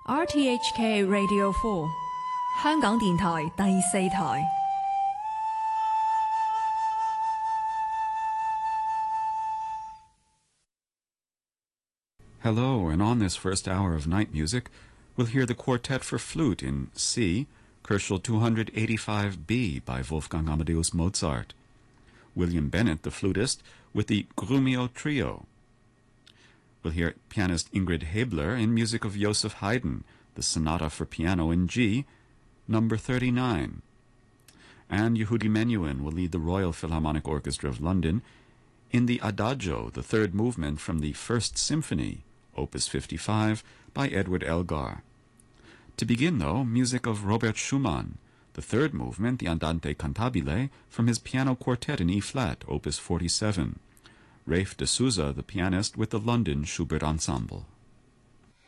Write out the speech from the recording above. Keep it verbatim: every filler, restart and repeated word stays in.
R T H K Radio four 香港電台第四台。 Hello, and on this first hour of night music, we'll hear the Quartet for Flute in C, Koelschel two eighty-five B by Wolfgang Amadeus Mozart. William Bennett, the flutist, with the Grumio Trio. We'll hear pianist Ingrid Hebler in music of Joseph Haydn, the Sonata for Piano in G, number thirty-nine. And Yehudi Menuhin will lead the Royal Philharmonic Orchestra of London in the Adagio, the third movement from the First Symphony, Opus fifty-five, by Edward Elgar. To begin, though, music of Robert Schumann, the third movement, the Andante Cantabile, from his piano quartet in E-flat, Opus forty-seven. Rafe de Souza, the pianist, with the London Schubert Ensemble.